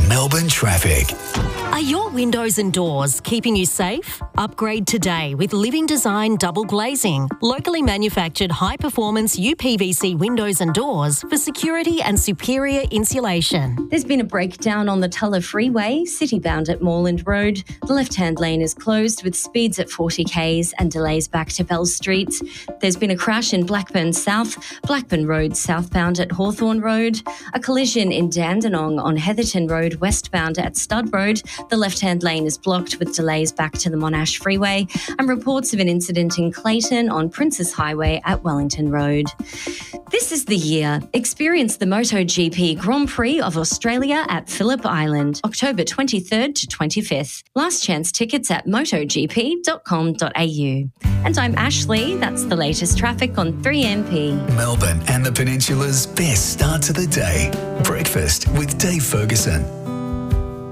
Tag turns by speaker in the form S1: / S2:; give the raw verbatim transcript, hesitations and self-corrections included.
S1: Melbourne traffic.
S2: Are your windows and doors keeping you safe? Upgrade today with Living Design Double Glazing, locally manufactured high-performance U P V C windows and doors for security and superior insulation.
S3: There's been a breakdown on the Tulla Freeway, city-bound at Moreland Road. The left-hand lane is closed with speeds at forty k's and delays back to Bell Street. There's been a crash in Blackburn South, Blackburn Road southbound at Hawthorne Road, a collision in Dandenong on Heatherton Road westbound at Stud Road. The left-hand lane is blocked with delays back to the Monash Freeway, and reports of an incident in Clayton on Princes Highway at Wellington Road. This is the year. Experience the MotoGP Grand Prix of Australia at Phillip Island, October twenty-third to twenty-fifth. Last chance tickets at moto g p dot com dot a u. And I'm Ashley. That's the latest traffic on three M P.
S1: Melbourne and the Peninsula's best start to the day. Breakfast with Dave Ferguson.